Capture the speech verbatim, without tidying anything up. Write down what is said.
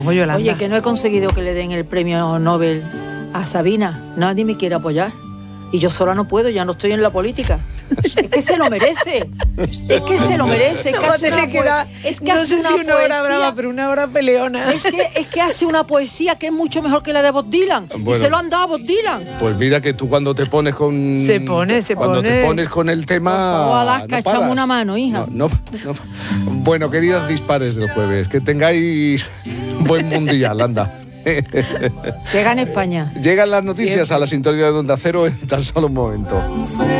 Oye, que no he conseguido que le den el premio Nobel a Sabina. Nadie me quiere apoyar. Y yo sola no puedo, ya no estoy en la política. Es que se lo merece. Es que se lo merece. Es que no, hace una, que da, es que no hace sé una si una poesía, hora brava, pero una hora peleona. Es que, es que hace una poesía que es mucho mejor que la de Bob Dylan. Bueno, y se lo han dado a Bob Dylan. Pues mira que tú cuando te pones con... Se pone, se cuando pone. te pones con el tema... Por favor, Alaska, no echame paras. una mano, hija. No, no, no. Bueno, queridas dispares del jueves, que tengáis buen mundial, anda. Que gane España. Llegan las noticias Siempre. a la sintonía de Onda Cero en tan solo un momento.